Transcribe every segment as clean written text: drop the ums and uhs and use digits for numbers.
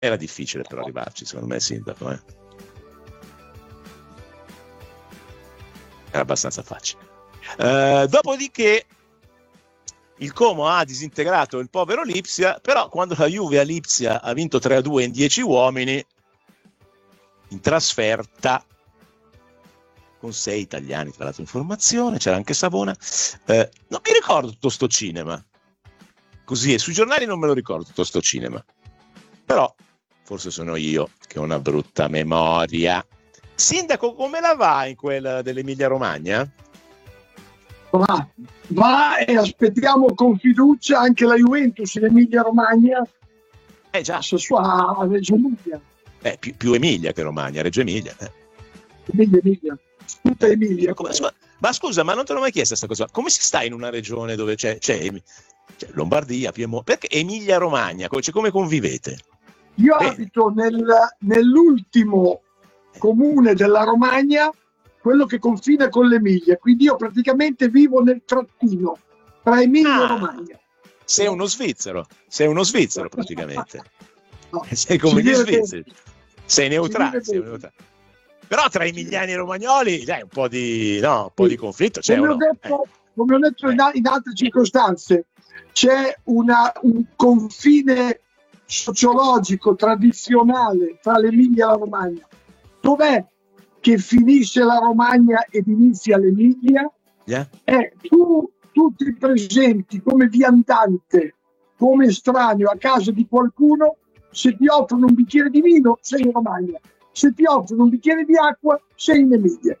Era difficile per arrivarci, secondo me, il sindaco. Era abbastanza facile. Dopodiché il Como ha disintegrato il povero Lipsia, però quando la Juve a Lipsia ha vinto 3-2 in 10 uomini, in trasferta, con 6 italiani, tra l'altro in formazione, c'era anche Savona, non mi ricordo tutto sto cinema, così, sui giornali non me lo ricordo tutto sto cinema, però forse sono io che ho una brutta memoria. Sindaco, come la va in quella dell'Emilia Romagna? Va e aspettiamo con fiducia anche la Juventus in Emilia Romagna, Già. a Reggio Emilia. Più Emilia che Romagna, Reggio Emilia. Emilia. Tutta Emilia. Ma scusa, ma non te l'ho mai chiesto questa cosa? Come si sta in una regione dove c'è Lombardia, Piemonte? Perché Emilia Romagna? Come convivete? Io abito nell'ultimo comune della Romagna, quello che confina con l'Emilia, quindi io praticamente vivo nel trattino tra Emilia e Romagna. Sei uno svizzero praticamente. No, sei come gli svizzeri, sei neutrale. Però tra emiliani e romagnoli un po' di conflitto c'è. Come ho detto in altre circostanze, c'è un confine sociologico tradizionale tra l'Emilia e la Romagna. Dov'è che finisce la Romagna ed inizia l'Emilia? Tu ti presenti come viandante, come estraneo a casa di qualcuno, se ti offrono un bicchiere di vino sei in Romagna, se ti offrono un bicchiere di acqua sei in Emilia.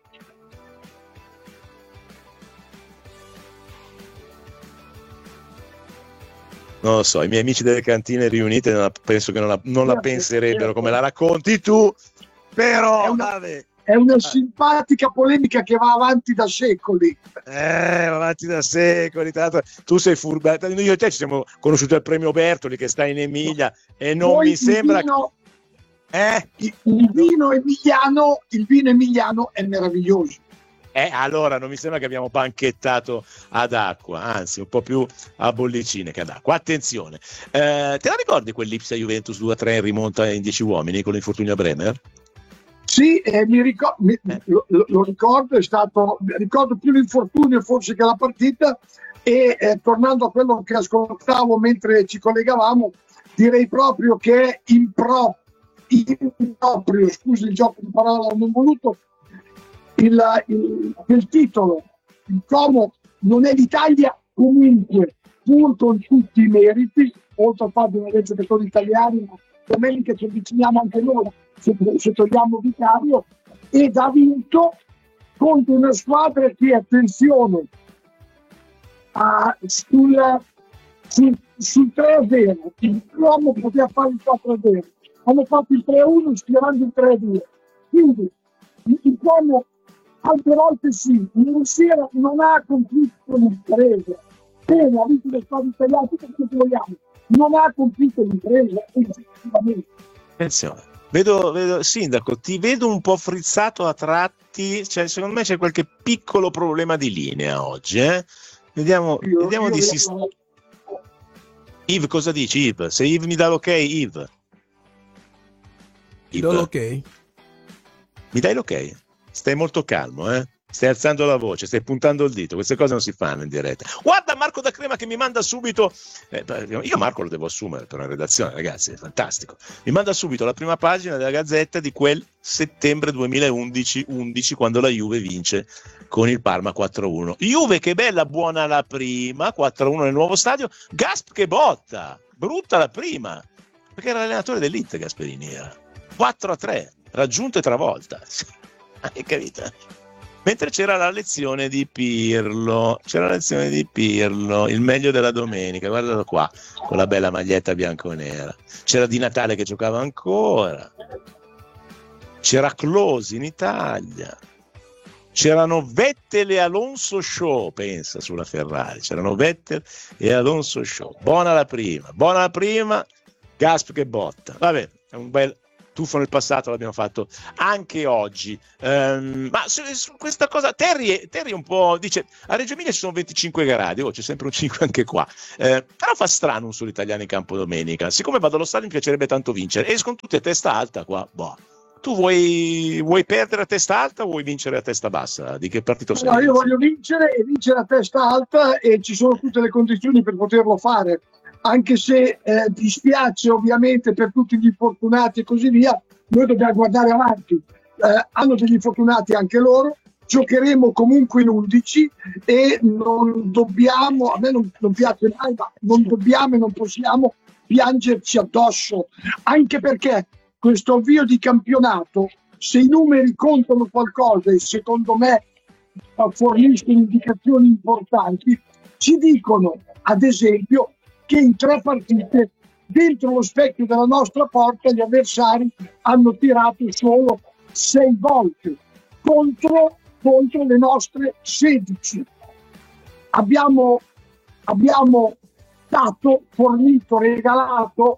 Non lo so, i miei amici delle cantine riunite penso che non la penserebbero come la racconti tu, però è una simpatica polemica che va avanti da secoli. Tra l'altro tu sei furba. Io e te ci siamo conosciuti al premio Bertoli che sta in Emilia e non mi sembra il vino emiliano è meraviglioso. Allora non mi sembra che abbiamo banchettato ad acqua, anzi un po' più a bollicine che ad acqua. Attenzione, te la ricordi quel Lipsia Juventus 2-3 in rimonta in 10 uomini con l'infortunio a Bremer? Sì, lo ricordo, ricordo più l'infortunio forse che la partita, e tornando a quello che ascoltavo mentre ci collegavamo, direi proprio che è improprio, scusi il gioco di parola non voluto, il titolo, il Como non è l'Italia comunque, pur con tutti i meriti, oltre al fatto di una legge che sono italiani, ma domenica ci avviciniamo anche noi, se togliamo Vicario, ed ha vinto contro una squadra che, attenzione, sul 3-0, il Como poteva fare il 4-0, hanno fatto il 3-1 schierando il 3-2, quindi il Como altre volte sì, ieri sera non ha conflitto l'impresa, bene, ha vinto le squadre italiane, tutto quello che vogliamo, non ha conflitto l'impresa, effettivamente. Attenzione. Vedo, Sindaco, ti vedo un po' frizzato a tratti, secondo me c'è qualche piccolo problema di linea oggi, Vediamo di sistemare. Yves, cosa dici, Yves? Se Yves mi dà l'ok, Yves. Ti do l'ok? Mi dai l'ok? Stai molto calmo, Stai alzando la voce, stai puntando il dito, queste cose non si fanno in diretta. Guarda Marco da Crema che mi manda subito, io Marco lo devo assumere per una redazione, ragazzi, è fantastico. Mi manda subito la prima pagina della Gazzetta di quel settembre 2011, quando la Juve vince con il Parma 4-1. Juve che bella, buona la prima, 4-1 nel nuovo stadio, Gasp che botta, brutta la prima, perché era l'allenatore dell'Inter Gasperini, era 4-3, raggiunto e travolta. Hai capito? Mentre c'era la lezione di Pirlo, il meglio della domenica, guardalo qua, con la bella maglietta bianco-nera. C'era Di Natale che giocava ancora, c'era Close in Italia, c'erano Vettel e Alonso Show, pensa, sulla Ferrari, c'erano Vettel e Alonso Show. Buona la prima, Gasp che botta. Vabbè, è un bel tuffo nel passato, l'abbiamo fatto anche oggi. Ma su questa cosa, Terry un po' dice, a Reggio Emilia ci sono 25 gradi, c'è sempre un 5 anche qua, però fa strano un solo italiano in campo domenica. Siccome vado allo stadio mi piacerebbe tanto vincere, escono tutti a testa alta qua, boh. Tu vuoi perdere a testa alta o vuoi vincere a testa bassa? Di che partito sei? No, io voglio vincere a testa alta e ci sono tutte le condizioni per poterlo fare, anche se dispiace ovviamente per tutti gli infortunati e così via. Noi dobbiamo guardare avanti, hanno degli infortunati anche loro, giocheremo comunque in 11 e non dobbiamo, a me non piace mai, ma non dobbiamo e non possiamo piangerci addosso, anche perché questo avvio di campionato, se i numeri contano qualcosa e secondo me forniscono indicazioni importanti, ci dicono ad esempio che in 3 partite dentro lo specchio della nostra porta gli avversari hanno tirato solo 6 volte contro le nostre 16. Abbiamo dato, fornito, regalato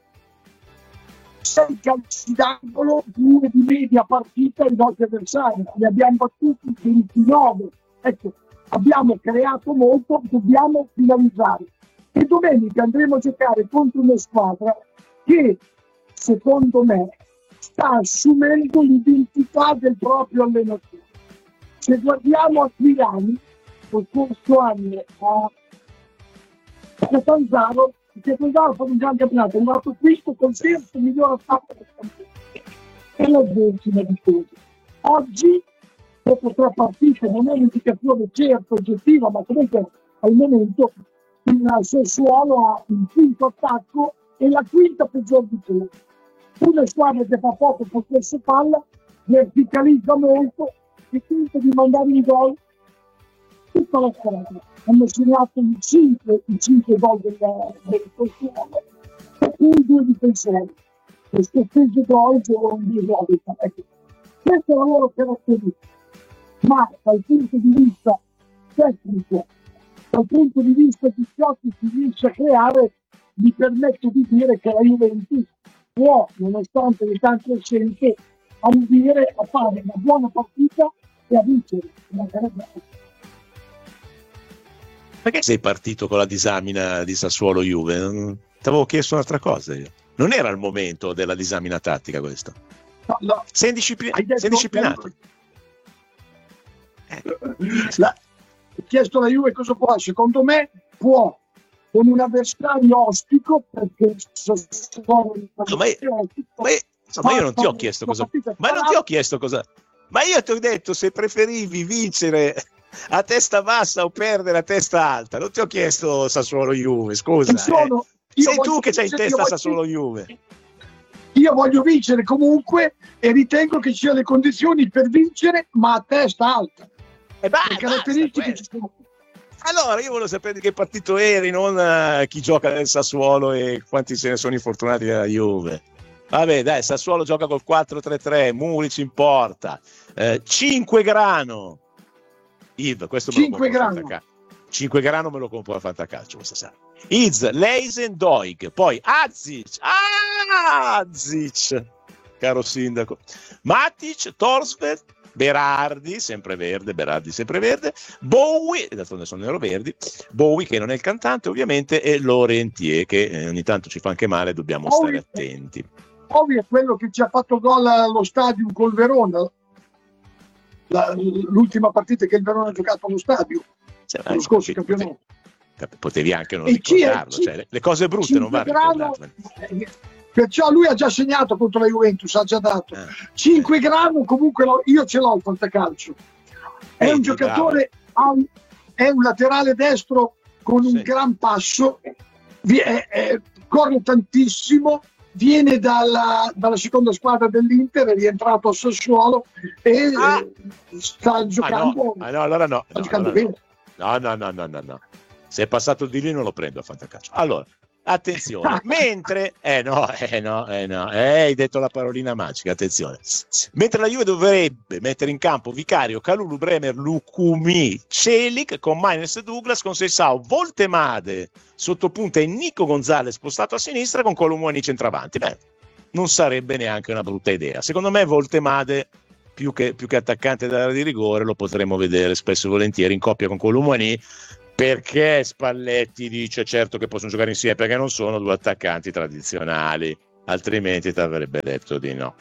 6 calci d'angolo, 2 di media partita ai nostri avversari, li abbiamo battuti 29. Ecco, abbiamo creato molto, dobbiamo finalizzare. E domenica andremo a giocare contro una squadra che, secondo me, sta assumendo l'identità del proprio allenatore. Se guardiamo a Milano, lo scorso anno a Catanzaro, che ha fatto un gran campionato, è arrivato quinto col terzo miglior attacco del campionato e la 10ª di tutto. Oggi, dopo 3 partite, non è un'indicazione certa, oggettiva, ma comunque al momento il Sassuolo ha il quinto attacco e la quinta peggior di tutti. Una squadra che fa poco possesso palla, verticalizza molto e tenta di mandare in gol tutta la squadra. Hanno segnato i 5 gol del Sassuolo e i 2 difensori. Questo stesso gol sono un disordine. Ecco. Questa è la loro caratteristica. Ma dal punto di vista tecnico, dal punto di vista di ciò che si riesce a creare, mi permetto di dire che la Juventus può, nonostante le tante assenze, ambire a fare una buona partita e a vincere una gara. Perché sei partito con la disamina di Sassuolo-Juve? Ti avevo chiesto un'altra cosa io. Non era il momento della disamina tattica questo? No. Sei indisciplinato. Ho chiesto alla Juve cosa può. Secondo me può, con un avversario ostico, perché ma io non ti ho chiesto cosa. Ma non ti ho chiesto cosa. Ma io ti ho detto se preferivi vincere a testa bassa o perdere a testa alta. Non ti ho chiesto Sassuolo-Juve, scusa. Sei tu che c'hai in testa Sassuolo-Juve. Io voglio vincere comunque e ritengo che ci siano le condizioni per vincere, ma a testa alta. Le caratteristiche ci sono. Allora io volevo sapere di che partito eri, non chi gioca nel Sassuolo e quanti se ne sono infortunati della Juve. Vabbè, dai, Sassuolo gioca col 4-3-3, Muric in porta, 5 Grano. Yves, questo me lo compro a Fantacalcio. 5 Grano me lo compro a Fantacalcio questa sera. Iz, Leisen, Doig, poi Azic, caro sindaco, Matic, Torsved, Berardi sempre verde, Bowie, d'altronde sono neroverdi, Bowie che non è il cantante ovviamente, e Laurentier che ogni tanto ci fa anche male, dobbiamo stare attenti. Bowie è quello che ci ha fatto gol allo stadio col Verona, l'ultima partita che il Verona ha giocato allo stadio, lo scorso campionato. Potevi anche non ricordarlo, cioè, le cose brutte non vanno ricordate. Perciò lui ha già segnato contro la Juventus, ha già dato 5 Grano, comunque io ce l'ho il fantacalcio. È un giocatore, è un laterale destro con un gran passo, corre tantissimo, viene dalla seconda squadra dell'Inter, è rientrato a Sassuolo e sta giocando. Allora no. Sta giocando bene. No. Se è passato di lì non lo prendo a fantacalcio. Allora, attenzione, mentre hai detto la parolina magica, attenzione. Mentre la Juve dovrebbe mettere in campo Vicario, Kalulu, Bremer, Lukumi, Celik con Maines e Douglas, con Seisao, Voltemade sottopunta e Nico Gonzalez spostato a sinistra con Colomoni centravanti. Beh, non sarebbe neanche una brutta idea. Secondo me Voltemade più che attaccante d'area di rigore lo potremmo vedere spesso e volentieri in coppia con Colomouani, perché Spalletti dice certo che possono giocare insieme perché non sono due attaccanti tradizionali, altrimenti ti avrebbe detto di no.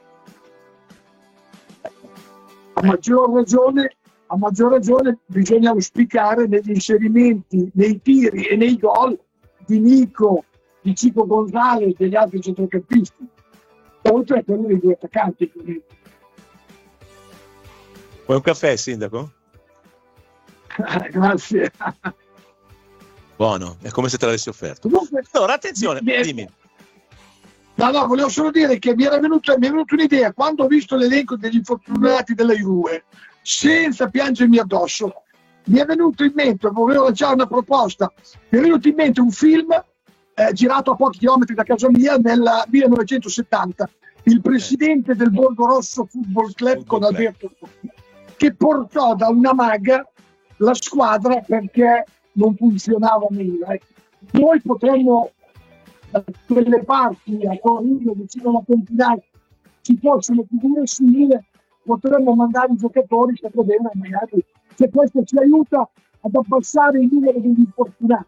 A maggior ragione bisogna auspicare negli inserimenti, nei tiri e nei gol di Nico, di Chico Gonzalez e degli altri centrocampisti, oltre a quelli dei due attaccanti. Vuoi un caffè, sindaco? Grazie. Buono, è come se te l'avessi offerto. Comunque, allora, attenzione, dimmi. No, volevo solo dire che mi è venuta un'idea quando ho visto l'elenco degli infortunati della Juve, senza piangermi addosso. Mi è venuto in mente, volevo lanciare una proposta, mi è venuto in mente un film girato a pochi chilometri da casa mia nel 1970, il presidente del Borgo Rosso Football Club con Alberto Totti, che portò da una maga la squadra perché non funzionava meglio. Noi potremmo da quelle parti a Torino vicino alla Pentinata ci possono figure simili, potremmo mandare i giocatori se problema magari se questo ci aiuta ad abbassare il numero degli infortunati.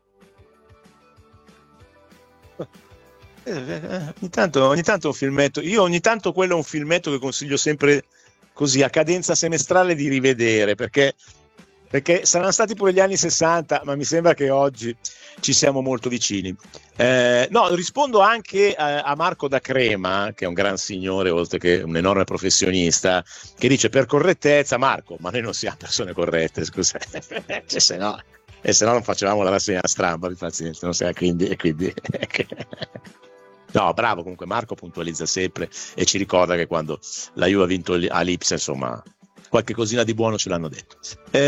Ogni tanto un filmetto, io ogni tanto quello è un filmetto che consiglio sempre così a cadenza semestrale di rivedere, perché saranno stati pure gli anni 60, ma mi sembra che oggi ci siamo molto vicini. No, rispondo anche a Marco da Crema, che è un gran signore oltre che un enorme professionista, che dice per correttezza, Marco, ma noi non siamo persone corrette, scusa, cioè, se no non facevamo la rassegna stampa, pazienza, non sei, quindi no, bravo, comunque Marco puntualizza sempre e ci ricorda che quando la Juve ha vinto a Lipsia, insomma, qualche cosina di buono ce l'hanno detto.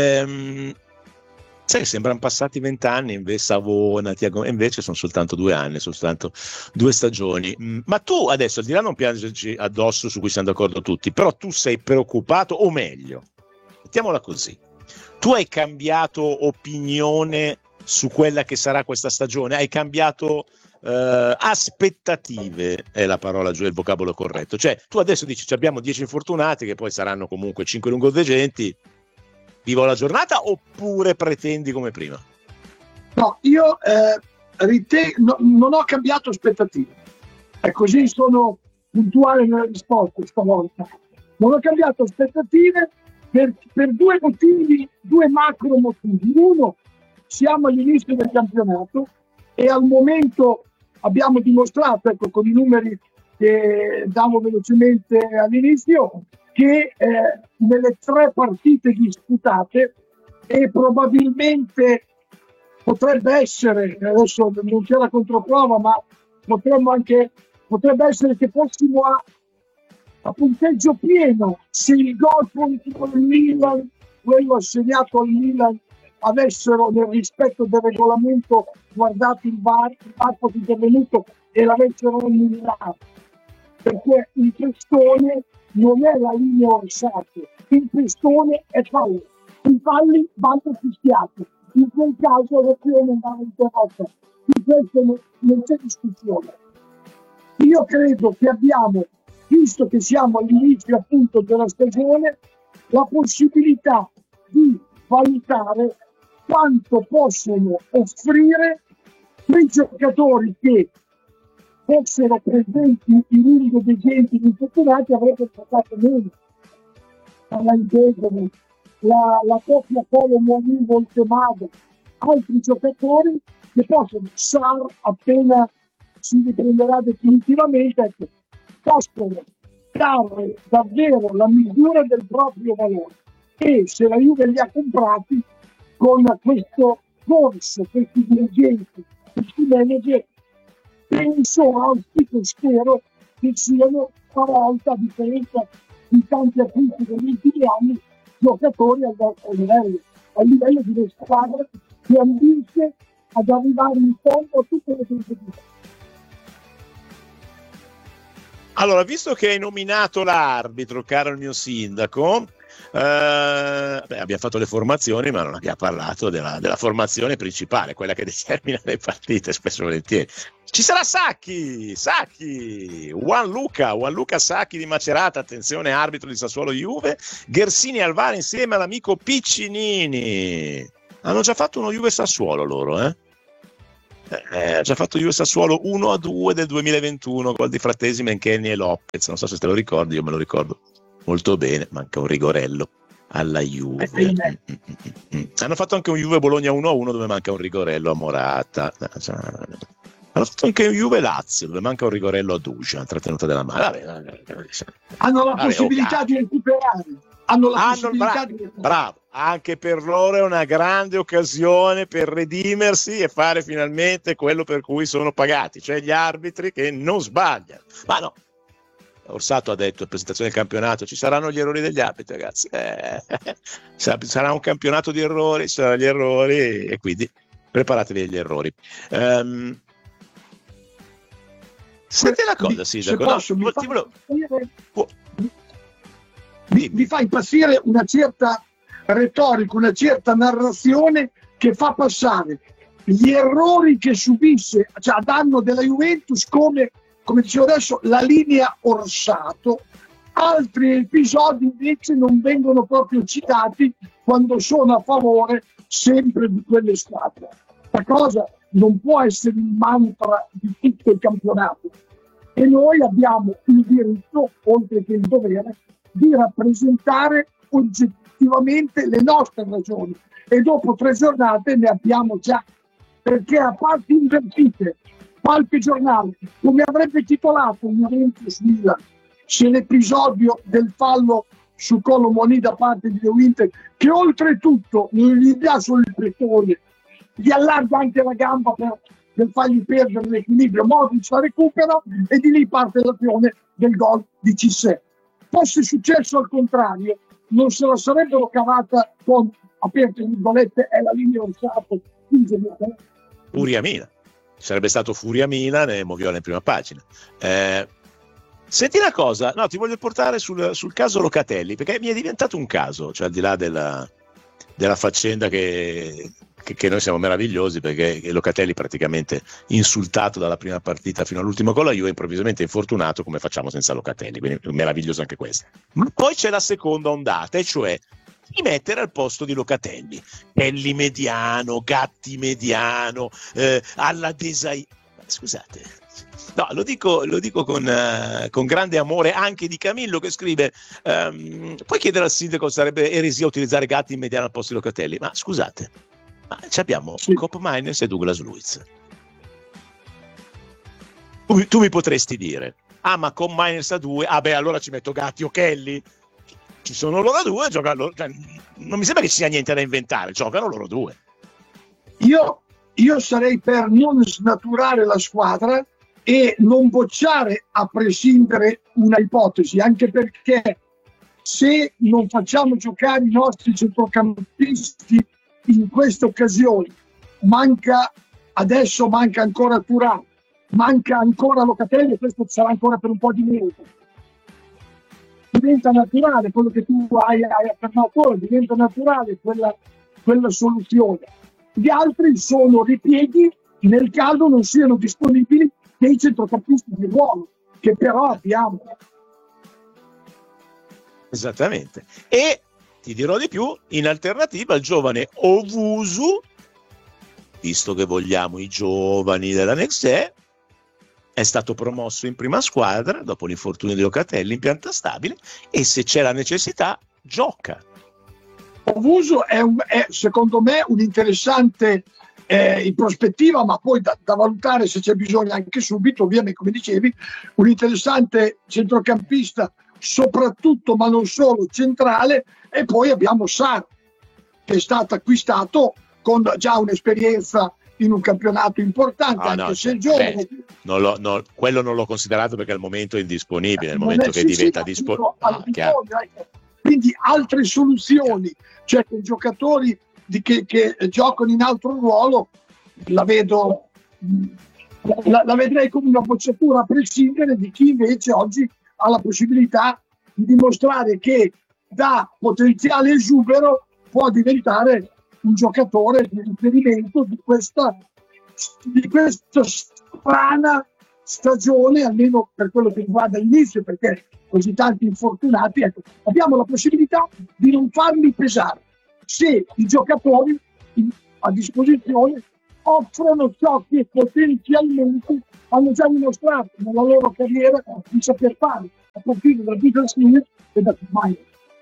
Sai, sembrano passati 20 anni, invece Savona, Tiago, invece sono soltanto 2 anni, soltanto 2 stagioni. Ma tu adesso, al di là non piangerci addosso, su cui siamo d'accordo tutti, però tu sei preoccupato, o meglio, mettiamola così, tu hai cambiato opinione su quella che sarà questa stagione, hai cambiato aspettative, è la parola, giù, è il vocabolo corretto, cioè tu adesso dici abbiamo 10 infortunati che poi saranno comunque 5 lungoveggenti, vivo la giornata, oppure pretendi come prima? No, io non ho cambiato aspettative, e così sono puntuale nella risposta stavolta. Non ho cambiato aspettative per 2 motivi, 2 macro motivi. Uno, siamo all'inizio del campionato e al momento abbiamo dimostrato, ecco, con i numeri che davo velocemente all'inizio, che nelle 3 partite disputate e probabilmente potrebbe essere, adesso non c'è la controprova, ma potrebbe essere che fossimo a punteggio pieno se il gol contro il Milan, quello assegnato al Milan, avessero nel rispetto del regolamento guardato il VAR fosse intervenuto e l'avessero annullato, perché il testone non è la linea orsata, il testone è fallo, i falli vanno fischiati, in quel caso l'azione andava interrotta, di questo non c'è discussione. Io credo che abbiamo, visto che siamo all'inizio appunto della stagione, la possibilità di valutare quanto possono offrire quei giocatori che fossero presenti in unico dei genti infortunati avrebbero portato meno. La coppia Colomouani Voltemade, altri giocatori che possono, appena si riprenderà definitivamente, ecco, possono dare davvero la misura del proprio valore, e se la Juve li ha comprati con questo corso, questi dirigenti, questi manager, penso, spero che siano stavolta, a differenza di tanti acquisti degli ultimi anni, giocatori a livello di una squadra che ambisce ad arrivare in fondo a tutte le competizioni. Allora, visto che hai nominato l'arbitro, caro il mio sindaco, Abbiamo fatto le formazioni, ma non abbiamo parlato della formazione principale, quella che determina le partite, spesso e volentieri. Ci sarà Sacchi, Juan Luca Sacchi di Macerata, attenzione, arbitro di Sassuolo Juve, Ghersini al VAR insieme all'amico Piccinini. Hanno già fatto uno Juve Sassuolo loro, ha già fatto Juve Sassuolo 1-2 del 2021, gol di Frattesi, Mencheni e Lopez. Non so se te lo ricordi, io me lo ricordo molto bene. Manca un rigorello alla Juve. Hanno fatto anche un Juve Bologna 1-1 dove manca un rigorello a Morata. Hanno fatto anche un Juve Lazio dove manca un rigorello a Duja, trattenuta della mano. Hanno la possibilità di recuperare. Bravo, anche per loro è una grande occasione per redimersi e fare finalmente quello per cui sono pagati, cioè gli arbitri che non sbagliano. Ma no, Orsato ha detto in presentazione del campionato: ci saranno gli errori degli arbitri, ragazzi, sarà un campionato di errori, ci saranno gli errori e quindi preparatevi agli errori. Senti una cosa, Sindaco, mi fa impazzire una certa retorica, una certa narrazione che fa passare gli errori che subisce, cioè a danno della Juventus, come dicevo adesso, la linea Orsato. Altri episodi invece non vengono proprio citati quando sono a favore sempre di quelle squadre. La cosa non può essere il mantra di tutto il campionato, e noi abbiamo il diritto, oltre che il dovere, di rappresentare oggettivamente le nostre ragioni, e dopo 3 giornate ne abbiamo già, perché a parti invertite qualche giornale, come avrebbe titolato un Juventus Milan, se l'episodio del fallo su Colomoni da parte di De Winter, che oltretutto non gli dà solo il pretore, gli allarga anche la gamba per fargli perdere l'equilibrio, Modric la recupera e di lì parte l'azione del gol di Cissé. Fosse successo al contrario, non se la sarebbero cavata con, aperte virgolette, è la linea Orsato. Furia Milan, sarebbe stato Furia Milan e Moviola in prima pagina. Senti una cosa, no, ti voglio portare sul caso Locatelli, perché mi è diventato un caso, cioè al di là della faccenda che noi siamo meravigliosi, perché Locatelli praticamente insultato dalla prima partita fino all'ultimo gol, Juve improvvisamente infortunato, come facciamo senza Locatelli, quindi meraviglioso anche questo. Ma poi c'è la seconda ondata, e cioè di mettere al posto di Locatelli Kelly mediano, Gatti mediano, alla Desai. Scusate, no, lo dico con grande amore anche di Camillo, che scrive: puoi chiedere al sindaco se sarebbe eresia utilizzare Gatti in mediano al posto di Locatelli? Ma scusate, ma abbiamo Cop Miners e Douglas Luiz. Tu mi potresti dire: ma con Miners a 2, allora ci metto Gatti o Kelly. Ci sono loro 2, giocano, cioè, non mi sembra che ci sia niente da inventare, giocano loro 2. Io sarei per non snaturare la squadra e non bocciare a prescindere una ipotesi, anche perché se non facciamo giocare i nostri centrocampisti in queste occasioni, manca ancora Thuram, manca ancora Locatelli, e questo sarà ancora per un po' di minuti. Diventa naturale quello che tu hai affermato, diventa naturale quella soluzione. Gli altri sono ripieghi nel caso non siano disponibili dei centrocampisti di ruolo, che però abbiamo. Esattamente. E ti dirò di più, in alternativa al giovane Owusu, visto che vogliamo i giovani della Next Gen, è stato promosso in prima squadra dopo l'infortunio di Locatelli in pianta stabile, e se c'è la necessità gioca. Owusu è secondo me un interessante in prospettiva, ma poi da valutare se c'è bisogno anche subito, ovviamente, come dicevi, un interessante centrocampista, soprattutto ma non solo centrale. E poi abbiamo Sarr, che è stato acquistato con già un'esperienza in un campionato importante, se il giovane. Quello non l'ho considerato perché al momento è indisponibile, nel momento che diventa disponibile. Quindi altre soluzioni, cioè con giocatori che giocano in altro ruolo, la vedrei come una bocciatura, a prescindere di chi invece oggi ha la possibilità di dimostrare che da potenziale esubero può diventare un giocatore di riferimento di questa strana stagione, almeno per quello che riguarda l'inizio, perché così tanti infortunati, ecco, abbiamo la possibilità di non farli pesare se i giocatori a disposizione offrono ciò che potenzialmente hanno già dimostrato nella loro carriera di saper fare, a partire da Beatles e da Maio.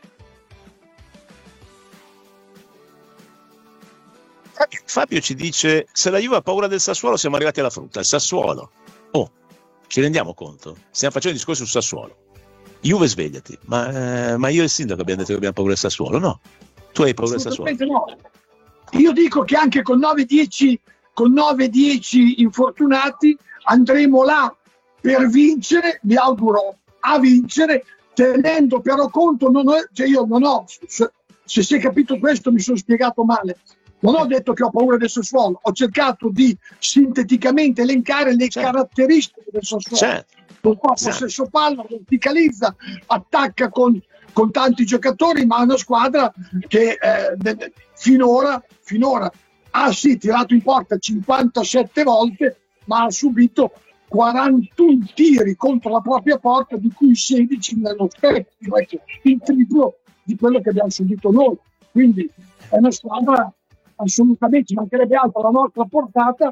Fabio ci dice: se la Juve ha paura del Sassuolo, siamo arrivati alla frutta. Il Sassuolo, ci rendiamo conto? Stiamo facendo discorsi sul Sassuolo. Juve, svegliati. Ma io e il sindaco abbiamo detto che abbiamo paura del Sassuolo, no? Tu hai paura del Sassuolo? No. Io dico che anche con 9-10 infortunati andremo là per vincere, mi auguro a vincere, tenendo però conto, se si è capito questo mi sono spiegato male. Non ho detto che ho paura del Sassuolo, ho cercato di sinteticamente elencare le caratteristiche del Sassuolo. Possesso palla, verticalizza, attacca con tanti giocatori, ma è una squadra che finora ha tirato in porta 57 volte, ma ha subito 41 tiri contro la propria porta, di cui 16 nello specchio, il triplo di quello che abbiamo subito noi. Quindi è una squadra assolutamente, ci mancherebbe altro alla nostra portata,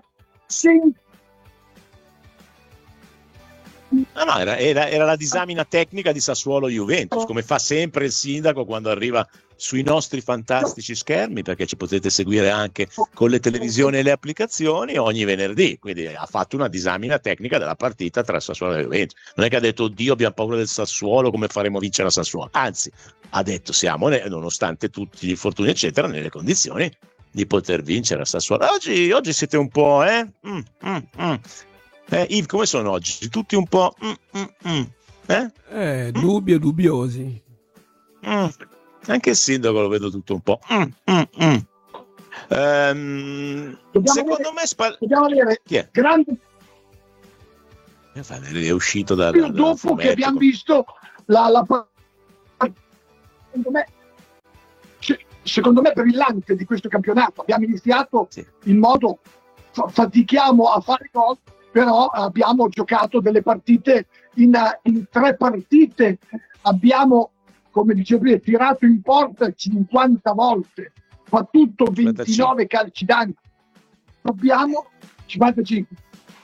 No, era la disamina tecnica di Sassuolo-Juventus, come fa sempre il sindaco quando arriva sui nostri fantastici schermi, perché ci potete seguire anche con le televisioni e le applicazioni ogni venerdì. Quindi ha fatto una disamina tecnica della partita tra Sassuolo e Juventus. Non è che ha detto: oddio, abbiamo paura del Sassuolo, come faremo vincere la Sassuolo? Anzi, ha detto: siamo, nonostante tutti gli infortuni eccetera, nelle condizioni di poter vincere la Sassuolo. Oggi siete un po', Yves, come sono oggi? Tutti un po', dubbiosi. Anche il sindaco lo vedo tutto un po'. Secondo me dobbiamo avere grande. È uscito dopo che abbiamo visto la secondo me brillante di questo campionato. Abbiamo iniziato in modo, fatichiamo a fare gol, però abbiamo giocato delle partite in 3 partite, abbiamo, come dicevo prima, tirato in porta 50 volte, battuto 29 calci d'angolo. Dobbiamo 55.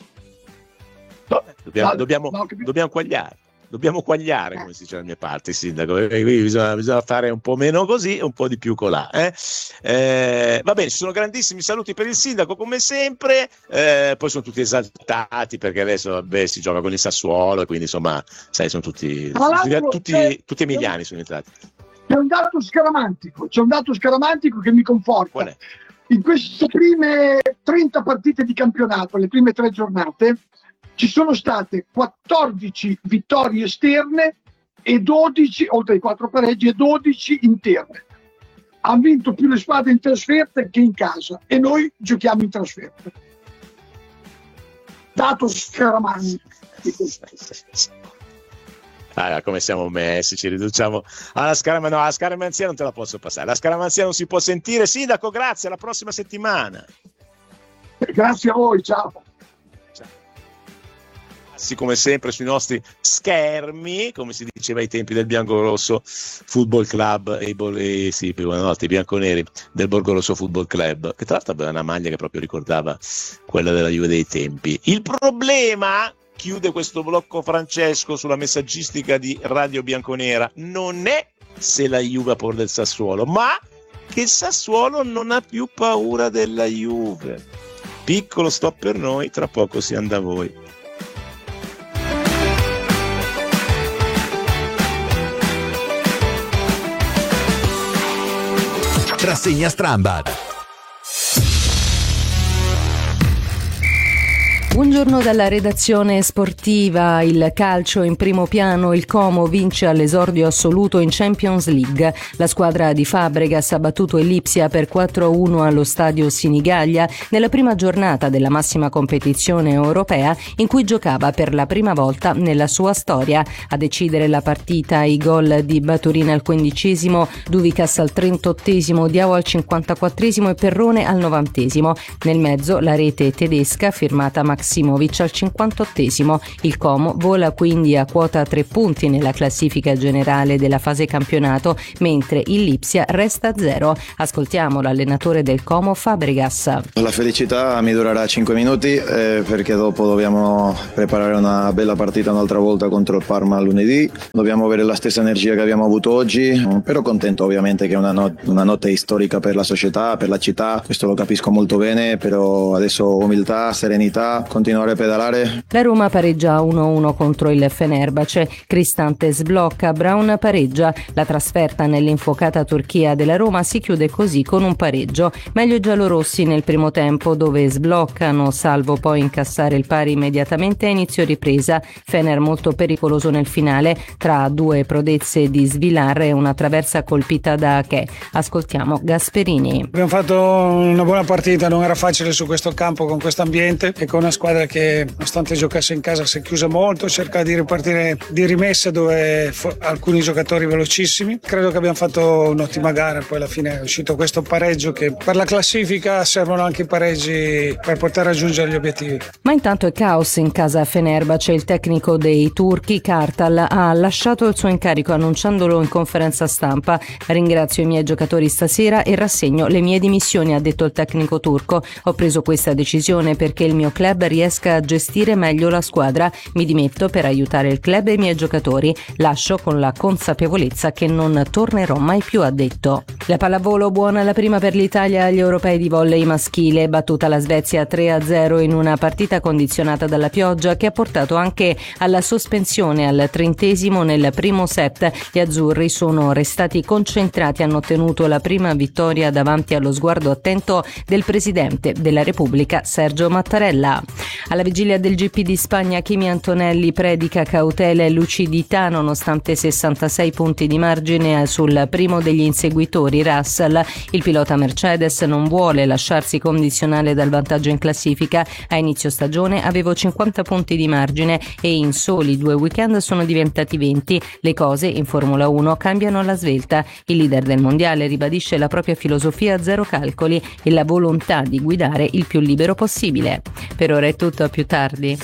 Dobbiamo quagliare, come si dice dalle mie parti, sindaco. Bisogna fare un po' meno così e un po' di più colà. Va bene, ci sono grandissimi saluti per il sindaco, come sempre. Poi sono tutti esaltati perché adesso si gioca con il Sassuolo, e quindi insomma, sai, sono tutti emiliani sono entrati. C'è un dato scaramantico che mi conforta. Qual è? In queste prime 30 partite di campionato, le prime 3 giornate, ci sono state 14 vittorie esterne e 12, oltre ai 4 pareggi, e 12 interne. Ha vinto più le squadre in trasferta che in casa, e noi giochiamo in trasferta. Dato scaramantico. Come siamo messi, ci riduciamo alla scaramanzia. No, la scaramanzia non te la posso passare, la scaramanzia non si può sentire. Sindaco, grazie, alla prossima settimana. Grazie a voi, ciao. Come sempre sui nostri schermi, come si diceva ai tempi del Biancorosso Football Club i bianconeri del Borgorosso Football Club, che tra l'altro aveva una maglia che proprio ricordava quella della Juve dei tempi. Il problema, chiude questo blocco Francesco sulla messaggistica di Radio Bianconera, non è se la Juve ha paura del Sassuolo, ma che il Sassuolo non ha più paura della Juve. Piccolo stop per noi, tra poco si anda a voi. Rassegna Strambad. Buongiorno dalla redazione sportiva. Il calcio in primo piano, il Como vince all'esordio assoluto in Champions League. La squadra di Fabregas ha battuto il Lipsia per 4-1 allo stadio Sinigaglia nella prima giornata della massima competizione europea in cui giocava per la prima volta nella sua storia. A decidere la partita i gol di Baturin al 15°, Duvicas al 38°, Diao al 54° e Perrone al 90°. Nel mezzo la rete tedesca firmata Maksimovic al 58°. Il Como vola quindi a quota 3 punti nella classifica generale della fase campionato, mentre il Lipsia resta a 0. Ascoltiamo l'allenatore del Como, Fabregas. La felicità mi durerà 5 minuti perché dopo dobbiamo preparare una bella partita un'altra volta contro il Parma lunedì. Dobbiamo avere la stessa energia che abbiamo avuto oggi, però contento ovviamente che è una notte storica per la società, per la città. Questo lo capisco molto bene, però adesso umiltà, serenità, continuare a pedalare. La Roma pareggia 1-1 contro il Fenerbahce, Cristante sblocca, Brown pareggia. La trasferta nell'infuocata Turchia della Roma si chiude così con un pareggio. Meglio i giallorossi nel primo tempo, dove sbloccano salvo poi incassare il pari immediatamente a inizio ripresa. Fener molto pericoloso nel finale, tra due prodezze di Svilar e una traversa colpita da Ache. Ascoltiamo Gasperini. Abbiamo fatto una buona partita, non era facile su questo campo con questo ambiente e con una squadra che, nonostante giocasse in casa, si è chiusa molto, cerca di ripartire di rimesse dove alcuni giocatori velocissimi. Credo che abbiamo fatto un'ottima gara, poi alla fine è uscito questo pareggio che per la classifica servono anche i pareggi per poter raggiungere gli obiettivi. Ma intanto è caos in casa Fenerbahce. Il tecnico dei turchi, Kartal, ha lasciato il suo incarico annunciandolo in conferenza stampa. Ringrazio i miei giocatori stasera e rassegno le mie dimissioni, ha detto il tecnico turco. Ho preso questa decisione perché il mio club riesca a gestire meglio la squadra. Mi dimetto per aiutare il club e i miei giocatori. Lascio con la consapevolezza che non tornerò mai più, ha detto. La pallavolo buona la prima per l'Italia agli europei di volley maschile. Battuta la Svezia 3-0 in una partita condizionata dalla pioggia che ha portato anche alla sospensione al 30° nel primo set. Gli azzurri sono restati concentrati, hanno ottenuto la prima vittoria davanti allo sguardo attento del presidente della Repubblica Sergio Mattarella. Alla vigilia del GP di Spagna, Kimi Antonelli predica cautela e lucidità nonostante 66 punti di margine sul primo degli inseguitori, Russell. Il pilota Mercedes non vuole lasciarsi condizionare dal vantaggio in classifica. A inizio stagione avevo 50 punti di margine e in soli 2 weekend sono diventati 20. Le cose in Formula 1 cambiano alla svelta. Il leader del mondiale ribadisce la propria filosofia a zero calcoli e la volontà di guidare il più libero possibile. Per ora è tutto, a più tardi.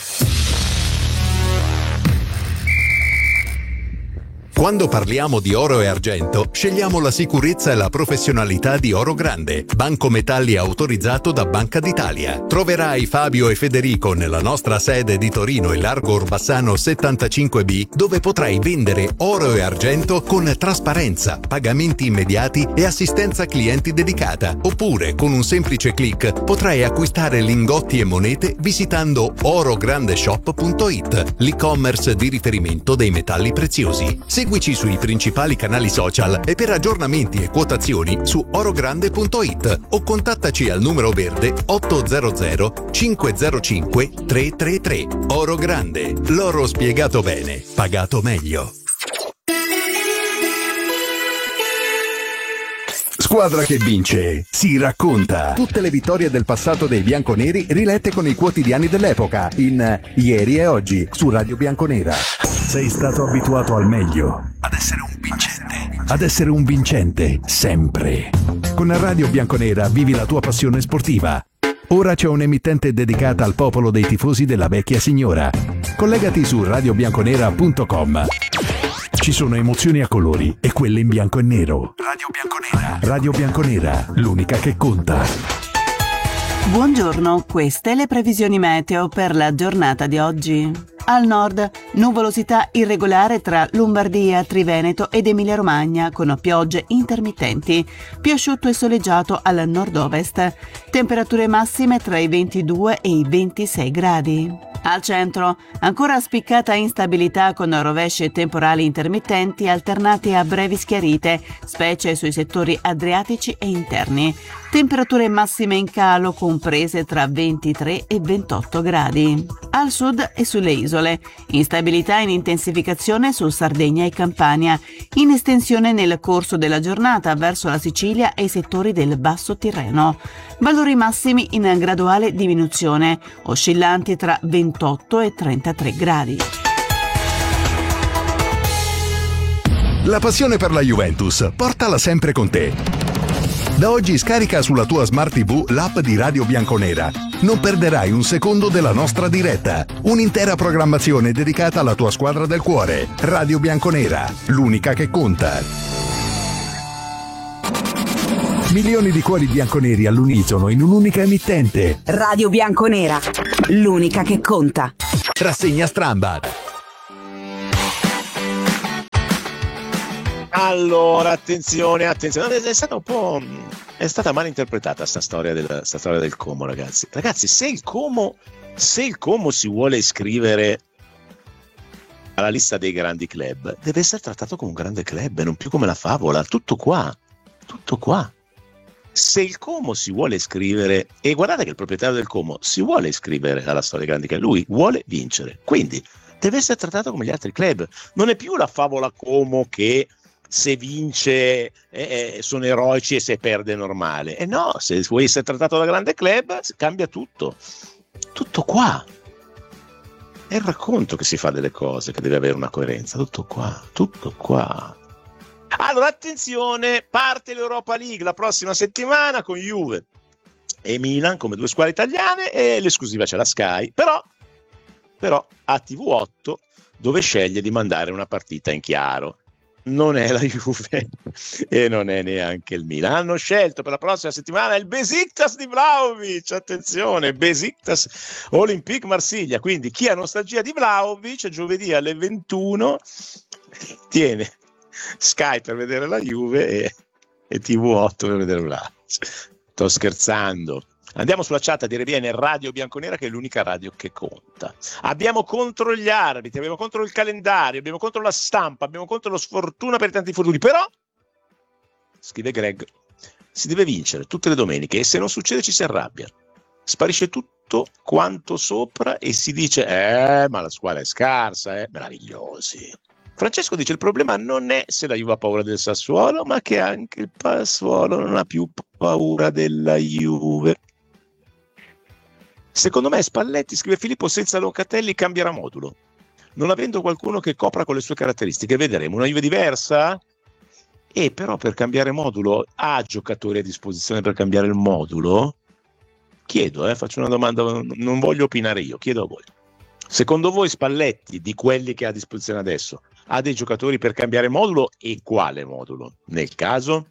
Quando parliamo di oro e argento, scegliamo la sicurezza e la professionalità di Oro Grande, banco metalli autorizzato da Banca d'Italia. Troverai Fabio e Federico nella nostra sede di Torino in Largo Orbassano 75B, dove potrai vendere oro e argento con trasparenza, pagamenti immediati e assistenza clienti dedicata. Oppure, con un semplice click, potrai acquistare lingotti e monete visitando orograndeshop.it, l'e-commerce di riferimento dei metalli preziosi. Seguici sui principali canali social e per aggiornamenti e quotazioni su orogrande.it o contattaci al numero verde 800 505 333. Oro Grande, l'oro spiegato bene, pagato meglio. Squadra che vince si racconta. Tutte le vittorie del passato dei bianconeri rilette con i quotidiani dell'epoca in Ieri e Oggi su Radio Bianconera. Sei stato abituato al meglio, ad essere un vincente, ad essere un vincente sempre. Con Radio Bianconera vivi la tua passione sportiva. Ora c'è un'emittente dedicata al popolo dei tifosi della vecchia signora. Collegati su radiobianconera.com. Ci sono emozioni a colori e quelle in bianco e nero. Radio Bianconera. Radio Bianconera, l'unica che conta. Buongiorno, queste le previsioni meteo per la giornata di oggi. Al nord, nuvolosità irregolare tra Lombardia, Triveneto ed Emilia-Romagna, con piogge intermittenti. Più asciutto e soleggiato al nord-ovest. Temperature massime tra i 22 e i 26 gradi. Al centro, ancora spiccata instabilità con rovesci e temporali intermittenti alternati a brevi schiarite, specie sui settori adriatici e interni. Temperature massime in calo comprese tra 23 e 28 gradi. Al sud e sulle isole, instabilità in intensificazione su Sardegna e Campania, in estensione nel corso della giornata verso la Sicilia e i settori del Basso Tirreno. Valori massimi in graduale diminuzione, oscillanti tra 28 e 33 gradi. La passione per la Juventus, portala sempre con te. Da oggi scarica sulla tua Smart TV l'app di Radio Bianconera. Non perderai un secondo della nostra diretta. Un'intera programmazione dedicata alla tua squadra del cuore. Radio Bianconera, l'unica che conta. Milioni di cuori bianconeri all'unisono in un'unica emittente. Radio Bianconera, l'unica che conta. Rassegna Strambad. Allora, attenzione, è stata mal interpretata sta storia del Como, ragazzi. Ragazzi, se il Como si vuole iscrivere alla lista dei grandi club, deve essere trattato come un grande club e non più come la favola. Tutto qua. Se il Como si vuole iscrivere, e guardate che il proprietario del Como si vuole iscrivere alla storia dei grandi club, lui vuole vincere, quindi deve essere trattato come gli altri club. Non è più la favola Como che se vince sono eroici e se perde è normale. No, se vuoi essere trattato da grande club cambia tutto qua. È il racconto che si fa delle cose che deve avere una coerenza. Tutto qua. Allora, attenzione, parte l'Europa League la prossima settimana con Juve e Milan come due squadre italiane, e l'esclusiva c'è la Sky, però a TV8 dove sceglie di mandare una partita in chiaro. Non è la Juve e non è neanche il Milan. Hanno scelto per la prossima settimana il Besiktas di Vlahovic. Attenzione, Besiktas Olympique Marsiglia. Quindi chi ha nostalgia di Vlahovic giovedì alle 21 tiene Sky per vedere la Juve e TV8 per vedere Vlahovic. Sto scherzando. Andiamo sulla chat a dire bene Radio Bianconera, che è l'unica radio che conta. Abbiamo contro gli arbitri, abbiamo contro il calendario, abbiamo contro la stampa, abbiamo contro lo sfortuna per i tanti infortuni. Però, scrive Greg, si deve vincere tutte le domeniche e se non succede ci si arrabbia. Sparisce tutto quanto sopra e si dice ma la squadra è scarsa, meravigliosi. Francesco dice il problema non è se la Juve ha paura del Sassuolo, ma che anche il Sassuolo non ha più paura della Juve. Secondo me Spalletti, scrive Filippo, senza Locatelli cambierà modulo, non avendo qualcuno che copra con le sue caratteristiche. Vedremo una Juve diversa, e però per cambiare modulo ha giocatori a disposizione per cambiare il modulo? Chiedo, faccio una domanda, non voglio opinare io, chiedo a voi. Secondo voi Spalletti, di quelli che ha a disposizione adesso, ha dei giocatori per cambiare modulo, e quale modulo? Nel caso?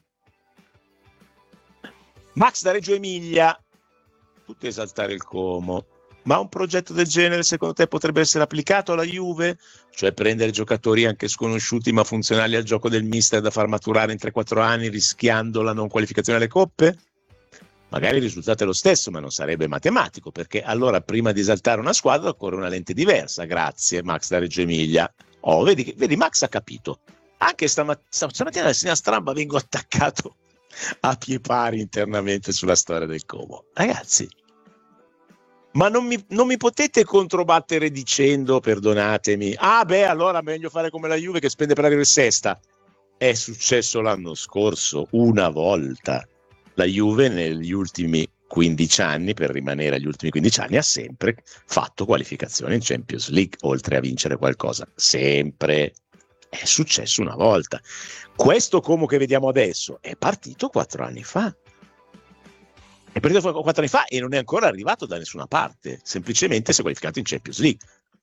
Max da Reggio Emilia, tutti esaltare il Como, ma un progetto del genere secondo te potrebbe essere applicato alla Juve? Cioè prendere giocatori anche sconosciuti ma funzionali al gioco del mister da far maturare in 3-4 anni rischiando la non qualificazione alle coppe? Magari il risultato è lo stesso, ma non sarebbe matematico, perché allora prima di esaltare una squadra occorre una lente diversa. Grazie Max da Reggio Emilia. Vedi Max ha capito. Anche stamattina alla Segna Stramba vengo attaccato a pie pari internamente sulla storia del Como. Ragazzi, ma non mi potete controbattere dicendo, perdonatemi, allora meglio fare come la Juve che spende per arrivare sesta. È successo l'anno scorso una volta. La Juve negli ultimi 15 anni, per rimanere agli ultimi 15 anni, ha sempre fatto qualificazione in Champions League, oltre a vincere qualcosa. Sempre. È successo una volta. Questo Como che vediamo adesso è partito 4 anni fa. È partito 4 anni fa e non è ancora arrivato da nessuna parte. Semplicemente si è qualificato in Champions League.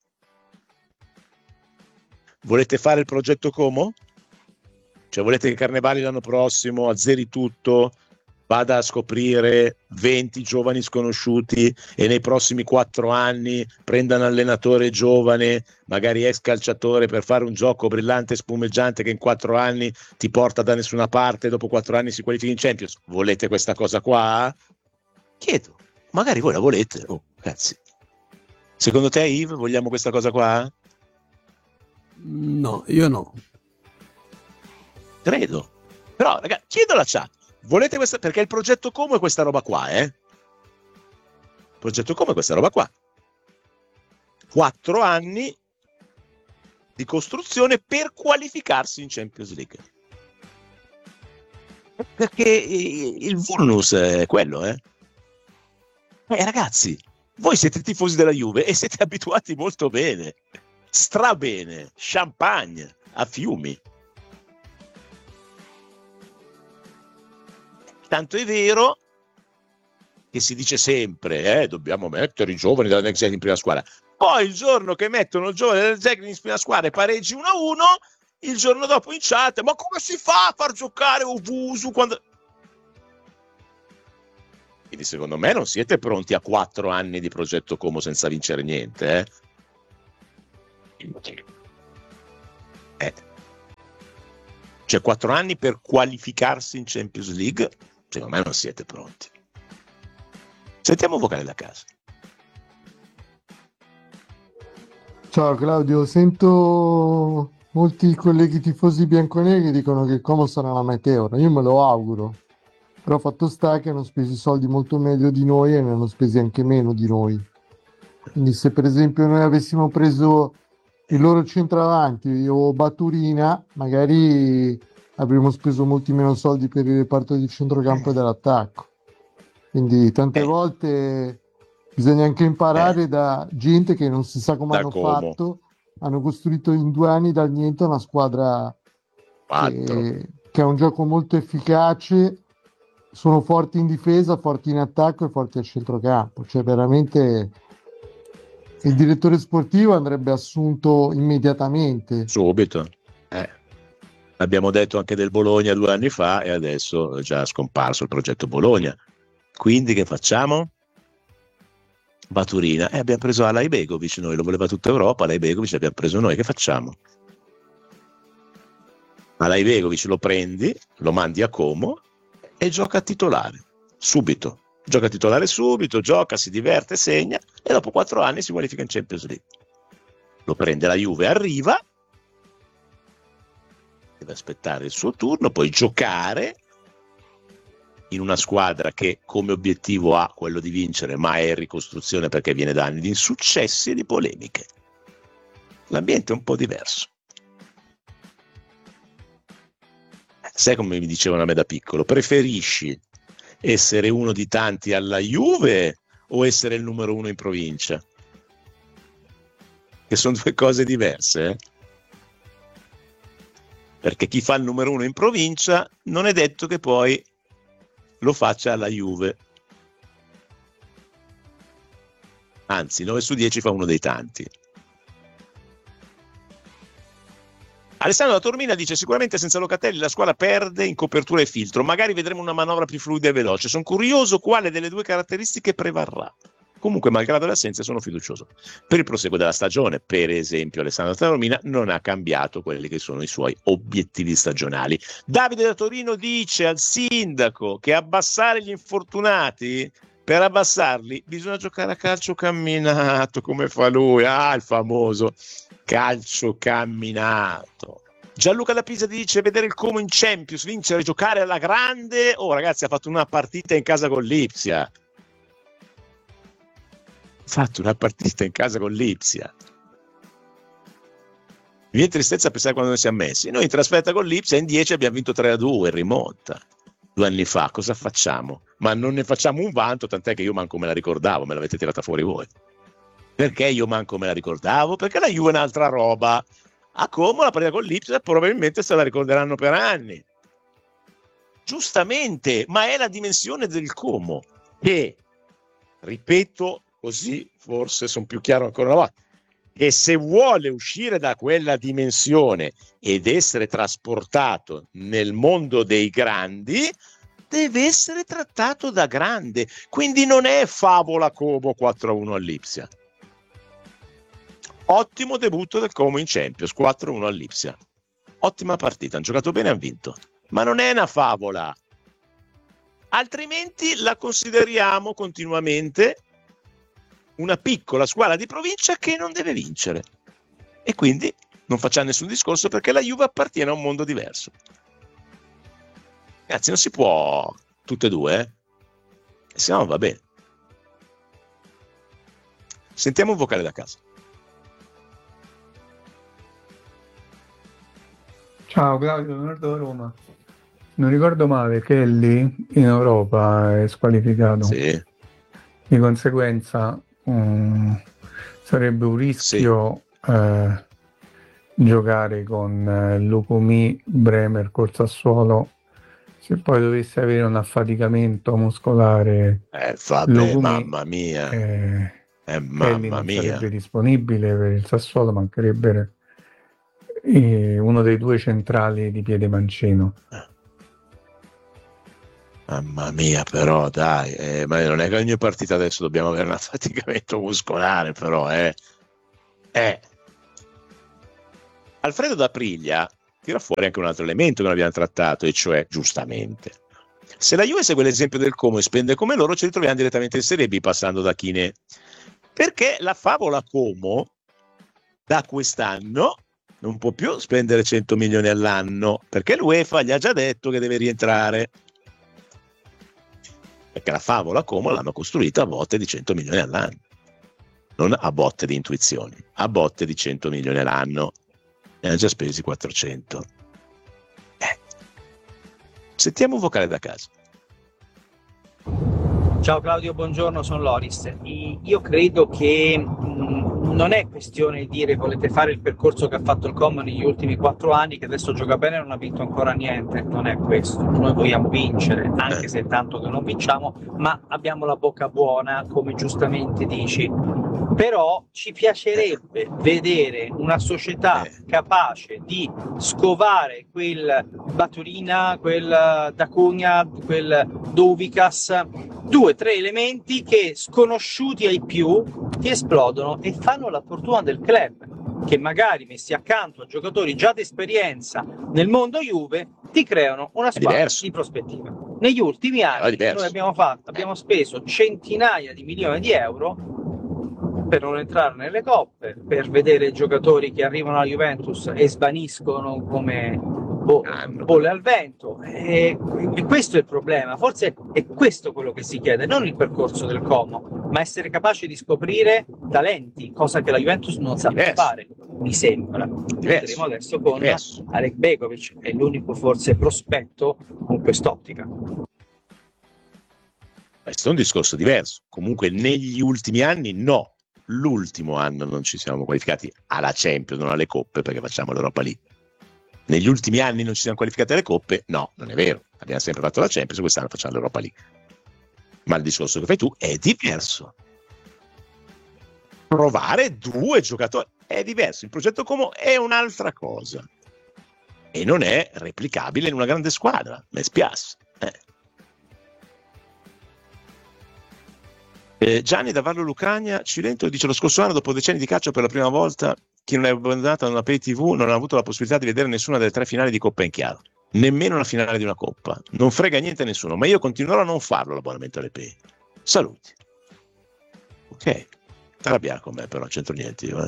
Volete fare il progetto Como? Cioè volete che Carnevali l'anno prossimo azzeri tutto, vada a scoprire 20 giovani sconosciuti e nei prossimi 4 anni prenda un allenatore giovane, magari ex calciatore, per fare un gioco brillante e spumeggiante che in 4 anni ti porta da nessuna parte e dopo 4 anni si qualifica in Champions? Volete questa cosa qua? Chiedo, magari voi la volete. Ragazzi, secondo te Yves vogliamo questa cosa qua? No, io no. Credo. Però ragazzi, chiedo alla chat, Volete questa? Perché il progetto Como è questa roba qua, Il progetto Como è questa roba qua. 4 anni di costruzione per qualificarsi in Champions League. Perché il vulnus è quello, ragazzi, voi siete tifosi della Juve e siete abituati molto bene, strabene, champagne a fiumi. Tanto è vero che si dice sempre, dobbiamo mettere i giovani della Next Gen in prima squadra. Poi il giorno che mettono il giovane della Next Gen in prima squadra e pareggi 1-1, il giorno dopo in chat, ma come si fa a far giocare Owusu quando... Quindi secondo me non siete pronti a 4 anni di progetto Como senza vincere niente, Cioè 4 anni per qualificarsi in Champions League, secondo me non siete pronti. Sentiamo un vocale da casa. Ciao Claudio, sento molti colleghi tifosi bianconeri dicono che il Como sarà la meteora, io me lo auguro, però fatto sta che hanno speso i soldi molto meglio di noi e ne hanno spesi anche meno di noi. Quindi se per esempio noi avessimo preso il loro centravanti o Baturina, magari avremmo speso molti meno soldi per il reparto di centrocampo e dell'attacco. Quindi tante volte bisogna anche imparare da gente che non si sa come hanno fatto, hanno costruito in 2 anni dal niente una squadra che ha un gioco molto efficace, sono forti in difesa, forti in attacco e forti al centrocampo, cioè veramente il direttore sportivo andrebbe assunto immediatamente. Subito. Abbiamo detto anche del Bologna 2 anni fa e adesso è già scomparso il progetto Bologna. Quindi che facciamo? Baturina. Abbiamo preso Alay Begovic, noi lo voleva tutta Europa, Alay Begovic l'abbiamo preso noi, che facciamo? Alay Begovic lo prendi, lo mandi a Como e gioca a titolare, subito. Gioca a titolare subito, gioca, si diverte, segna e dopo 4 anni si qualifica in Champions League. Lo prende la Juve, arriva, deve aspettare il suo turno, poi giocare in una squadra che come obiettivo ha quello di vincere, ma è in ricostruzione perché viene da anni di insuccessi e di polemiche. L'ambiente è un po' diverso. Sai come mi dicevano a me da piccolo? Preferisci essere uno di tanti alla Juve o essere il numero 1 in provincia? Che sono 2 cose diverse, Perché chi fa il numero 1 in provincia non è detto che poi lo faccia alla Juve. Anzi, 9 su 10 fa uno dei tanti. Alessandro da Tormina dice: sicuramente senza Locatelli la squadra perde in copertura e filtro, magari vedremo una manovra più fluida e veloce. Sono curioso quale delle 2 caratteristiche prevarrà. Comunque, malgrado le assenze, sono fiducioso per il proseguo della stagione. Per esempio, Alessandro da Tormina non ha cambiato quelli che sono i suoi obiettivi stagionali. Davide da Torino dice al sindaco che abbassare gli infortunati, per abbassarli bisogna giocare a calcio camminato, come fa lui, il famoso calcio camminato. Gianluca da Pisa dice: vedere il Como in Champions, vincere, giocare alla grande. Oh ragazzi, ha fatto una partita in casa con l'Ipsia. Mi viene tristezza a pensare quando noi siamo messi. Noi in trasferta con l'Ipsia in 10 abbiamo vinto 3-2 in rimonta 2 anni fa. Cosa facciamo? Ma non ne facciamo un vanto, tant'è che io manco me la ricordavo, me l'avete tirata fuori voi. Perché io manco me la ricordavo? Perché la Juve è un'altra roba. A Como la partita con l'Ipsia probabilmente se la ricorderanno per anni. Giustamente, ma è la dimensione del Como che, ripeto, così forse sono più chiaro ancora una volta, e se vuole uscire da quella dimensione ed essere trasportato nel mondo dei grandi, deve essere trattato da grande. Quindi non è favola Como 4-1 all'Ipsia. Ottimo debutto del Como in Champions, 4-1 all'Ipsia. Ottima partita, hanno giocato bene e hanno vinto. Ma non è una favola. Altrimenti la consideriamo continuamente una piccola squadra di provincia che non deve vincere. E quindi non facciamo nessun discorso perché la Juve appartiene a un mondo diverso. Ragazzi, non si può tutte e due, se no va bene. Sentiamo un vocale da casa. Ciao Claudio, Nord Roma. Non ricordo male, Kelly in Europa è squalificato. Sì. Di conseguenza sarebbe un rischio giocare con Lukumi, Bremer col Sassuolo. Se poi dovesse avere un affaticamento muscolare, vabbè, Lukumi, mamma mia. Kelly non sarebbe disponibile per il Sassuolo, mancherebbe uno dei due centrali di piede mancino. Mamma mia, però dai, ma non è che ogni partita adesso dobbiamo avere un affaticamento muscolare, però Alfredo D'Aprilia tira fuori anche un altro elemento che non abbiamo trattato, e cioè, giustamente, se la Juve segue l'esempio del Como e spende come loro, ci ritroviamo direttamente in Serie B passando da Chine, perché la favola Como da quest'anno non può più spendere 100 milioni all'anno, perché l'UEFA gli ha già detto che deve rientrare, perché la favola Como l'hanno costruita a botte di 100 milioni all'anno, non a botte di intuizioni, a botte di 100 milioni all'anno, ne hanno già spesi 400. Sentiamo un vocale da casa. Ciao Claudio, buongiorno, sono Loris. Io credo che non è questione di dire volete fare il percorso che ha fatto il Como negli ultimi 4 anni, che adesso gioca bene e non ha vinto ancora niente, non è questo. Noi vogliamo vincere, anche se è tanto che non vinciamo, ma abbiamo la bocca buona, come giustamente dici. Però ci piacerebbe vedere una società capace di scovare quel Baturina, quel D'Acunha, quel Douvikas, 2-3 elementi che, sconosciuti ai più, ti esplodono e fanno la fortuna del club, che magari messi accanto a giocatori già di esperienza nel mondo Juve ti creano una squadra di prospettiva. Negli ultimi anni noi abbiamo speso centinaia di milioni di euro per non entrare nelle coppe, per vedere giocatori che arrivano alla Juventus e svaniscono come bolle al vento, e questo è il problema. Forse è questo quello che si chiede, non il percorso del Como, ma essere capaci di scoprire talenti, cosa che la Juventus non sa più fare, mi sembra. Vedremo adesso con Alek Begovic, è l'unico forse prospetto con quest'ottica. Questo è un discorso diverso. Comunque negli ultimi anni no. L'ultimo anno non ci siamo qualificati alla Champions, non alle coppe, perché facciamo l'Europa League. Negli ultimi anni non ci siamo qualificati alle coppe? No, non è vero. Abbiamo sempre fatto la Champions, quest'anno facciamo l'Europa League. Ma il discorso che fai tu è diverso. Provare 2 giocatori è diverso. Il progetto Como è un'altra cosa. E non è replicabile in una grande squadra. Mi spiace. Gianni da Vallo Lucania, Cilento, dice: lo scorso anno, dopo decenni di calcio, per la prima volta chi non è abbandonato a una pay TV non ha avuto la possibilità di vedere nessuna delle 3 finali di Coppa in chiaro, nemmeno una finale di una Coppa. Non frega niente a nessuno, ma io continuerò a non farlo l'abbonamento alle pay. Saluti. Ok, arrabbiare con me, però non c'entro niente io.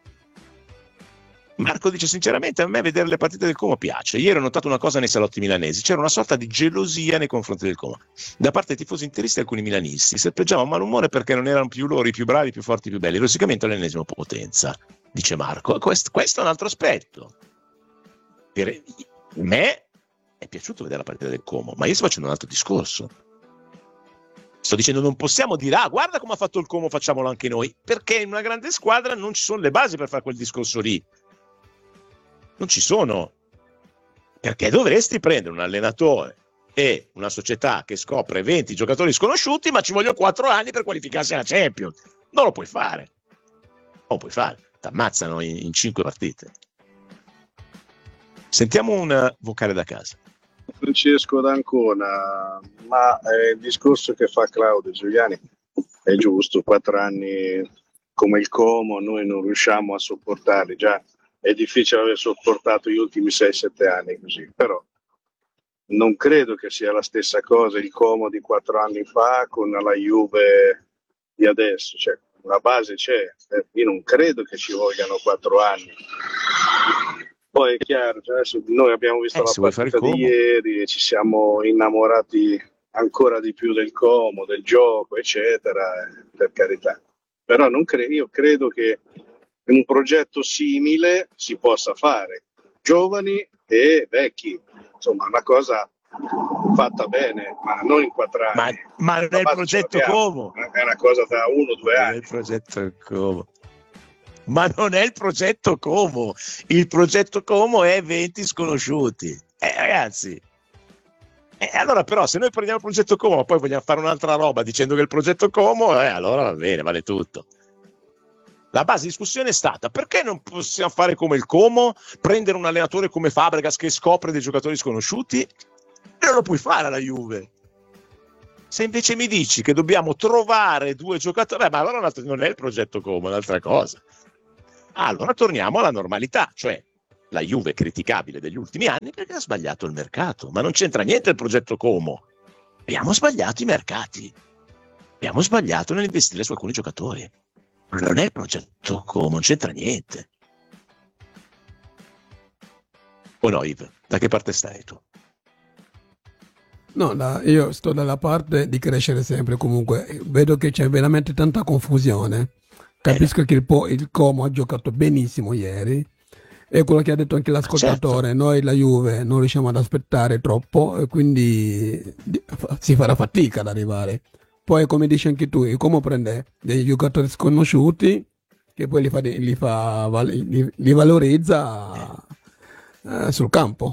Marco dice: sinceramente a me vedere le partite del Como piace. Ieri ho notato una cosa nei salotti milanesi: c'era una sorta di gelosia nei confronti del Como da parte dei tifosi interisti e alcuni milanisti. Serpeggiavano malumore perché non erano più loro i più bravi, i più forti, i più belli. Rosicamente all'ennesima potenza, dice Marco. Questo è un altro aspetto. Per me è piaciuto vedere la partita del Como, ma io sto facendo un altro discorso. Sto dicendo, non possiamo dire: ah, guarda come ha fatto il Como, facciamolo anche noi, perché in una grande squadra non ci sono le basi per fare quel discorso lì. Non ci sono, perché dovresti prendere un allenatore e una società che scopre 20 giocatori sconosciuti, ma ci vogliono 4 anni per qualificarsi alla Champions. Non lo puoi fare. Ti ammazzano in 5 partite. Sentiamo un vocale da casa. Francesco d'Ancona, ma il discorso che fa Claudio Giuliani è giusto. 4 anni come il Como noi non riusciamo a sopportarli, già è difficile aver sopportato gli ultimi 6-7 anni così, però non credo che sia la stessa cosa il Como di 4 anni fa con la Juve di adesso, cioè la base c'è, io non credo che ci vogliano 4 anni. Poi è chiaro, cioè, adesso noi abbiamo visto la partita di ieri e ci siamo innamorati ancora di più del Como, del gioco, eccetera, per carità. Però io credo che un progetto simile si possa fare, giovani e vecchi, insomma una cosa fatta bene, ma non in 4 anni. Ma non è il progetto Como. È una cosa da 1 o 2 anni. Non è il progetto Como. Ma non è il progetto Como. Il progetto Como è 20 sconosciuti. Ragazzi. Allora però se noi prendiamo il progetto Como ma poi vogliamo fare un'altra roba dicendo che il progetto Como, allora va bene, vale tutto. La base di discussione è stata: perché non possiamo fare come il Como, prendere un allenatore come Fabregas che scopre dei giocatori sconosciuti? Non lo puoi fare alla Juve. Se invece mi dici che dobbiamo trovare 2 giocatori, ma allora non è il progetto Como, è un'altra cosa. Allora torniamo alla normalità, cioè la Juve criticabile degli ultimi anni perché ha sbagliato il mercato, ma non c'entra niente il progetto Como. Abbiamo sbagliato i mercati, abbiamo sbagliato nell'investire su alcuni giocatori. Non è il progetto Como, non c'entra niente. O no, Yves? Da che parte stai tu? No, io sto dalla parte di crescere sempre. Comunque vedo che c'è veramente tanta confusione. Capisco che il Como ha giocato benissimo ieri, è quello che ha detto anche l'ascoltatore. Certo. Noi la Juve non riusciamo ad aspettare troppo e quindi si farà fatica ad arrivare. Poi, come dici anche tu, come prende dei giocatori sconosciuti che poi li valorizza sul campo.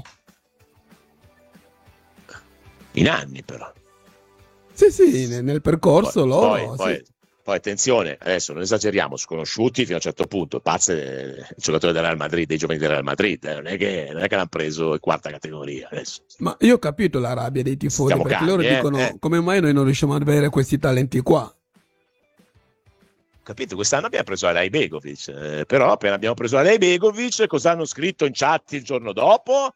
In anni però. Sì, nel percorso Poi attenzione, adesso non esageriamo, sconosciuti fino a un certo punto, il giocatore del Real Madrid, dei giovani del Real Madrid, non è che l'hanno preso in 4ª categoria adesso. Ma io ho capito la rabbia dei tifosi, perché calmi, loro dicono come mai noi non riusciamo ad avere questi talenti qua. Capito, quest'anno abbiamo preso Alej Begovic, però appena abbiamo preso Alej Begovic, cosa hanno scritto in chat il giorno dopo?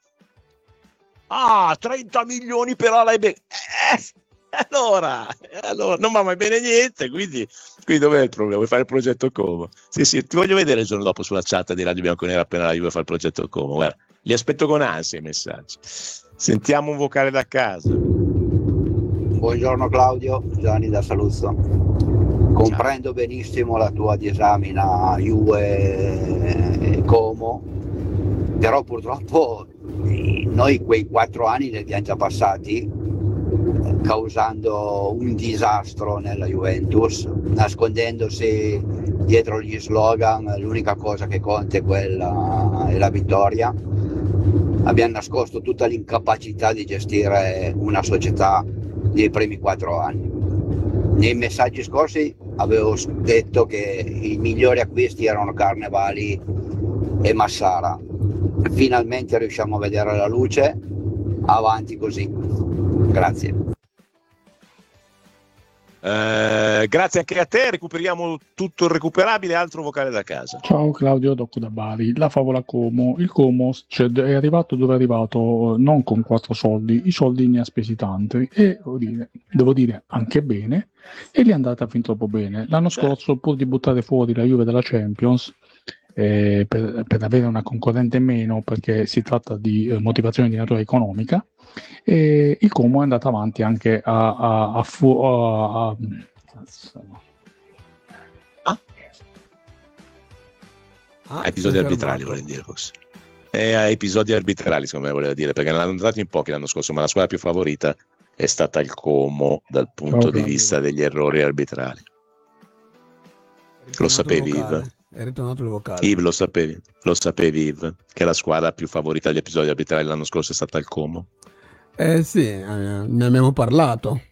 30 milioni per Alej Begovic. Allora non va mai bene niente, quindi dov'è il problema? Vuoi fare il progetto Como? Sì, ti voglio vedere il giorno dopo sulla chat di Radio Bianconera appena la Juve fa il progetto Como. Guarda, li aspetto con ansia i messaggi. Sentiamo un vocale da casa. Buongiorno Claudio, Gianni da Saluzzo. Comprendo benissimo la tua disamina Juve e Como, però purtroppo noi quei 4 anni li abbiamo già passati, causando un disastro nella Juventus, nascondendosi dietro gli slogan l'unica cosa che conta è la vittoria. Abbiamo nascosto tutta l'incapacità di gestire una società nei primi 4 anni. Nei messaggi scorsi avevo detto che i migliori acquisti erano Carnevali e Massara. Finalmente riusciamo a vedere la luce, avanti così. Grazie. Grazie anche a te, recuperiamo tutto il recuperabile. Altro vocale da casa. Ciao Claudio, Docco da Bari. La favola Como, il Como è arrivato dove è arrivato non con 4 soldi, i soldi ne ha spesi tanti e devo dire anche bene, e li è andata fin troppo bene. L'anno scorso, pur di buttare fuori la Juve dalla Champions per avere una concorrente in meno, perché si tratta di motivazione di natura economica, e il Como è andato avanti anche episodi arbitrali, vuole dire forse. Episodi arbitrali, secondo me voleva dire, perché ne hanno andato in pochi l'anno scorso, ma la squadra più favorita è stata il Como dal punto di vista degli errori arbitrali. Lo sapevi, Yves? È ritornato il vocale. Yves, lo sapevi Yves, che la squadra più favorita degli episodi arbitrali l'anno scorso è stata il Como? Sì, ne abbiamo parlato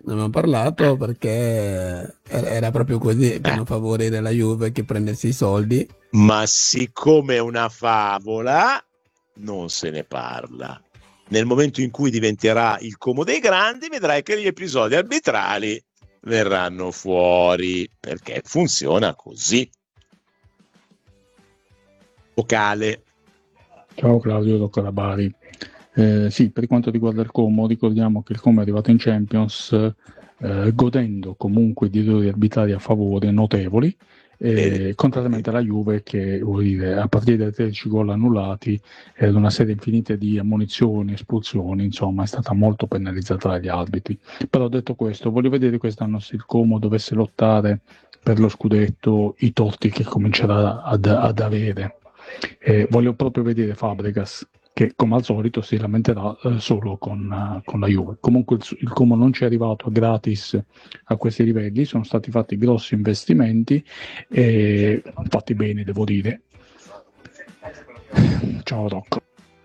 perché era proprio così, per non favorire la Juve che prendesse i soldi. Ma siccome è una favola, non se ne parla. Nel momento in cui diventerà il Como dei grandi, vedrai che gli episodi arbitrali verranno fuori, perché funziona così. Vocale. Ciao Claudio, Docco da Bari. Sì, per quanto riguarda il Como, ricordiamo che il Como è arrivato in Champions godendo comunque di errori arbitrari a favore notevoli, contrariamente alla Juve che, vuol dire, a partire dai 13 gol annullati ed una serie infinita di ammonizioni, espulsioni, insomma è stata molto penalizzata dagli arbitri. Però detto questo, voglio vedere quest'anno se il Como dovesse lottare per lo scudetto, i torti che comincerà ad avere. Voglio proprio vedere Fabregas, che come al solito si lamenterà solo con la Juve. Comunque il Como non ci è arrivato gratis a questi livelli, sono stati fatti grossi investimenti e fatti bene, devo dire. Ciao Rocco.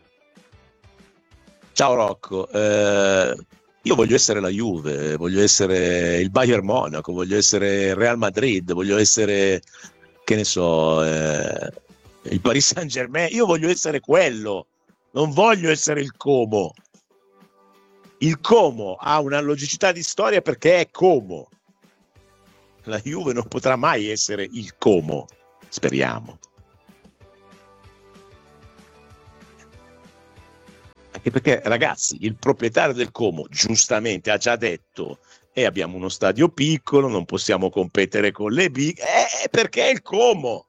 Ciao Rocco, io voglio essere la Juve, voglio essere il Bayern Monaco, voglio essere il Real Madrid, voglio essere, che ne so, il Paris Saint-Germain, io voglio essere quello. Non voglio essere il Como. Il Como ha una logicità di storia perché è Como. La Juve non potrà mai essere il Como, speriamo. Anche perché, ragazzi, il proprietario del Como giustamente ha già detto abbiamo uno stadio piccolo, non possiamo competere con le big, perché è il Como.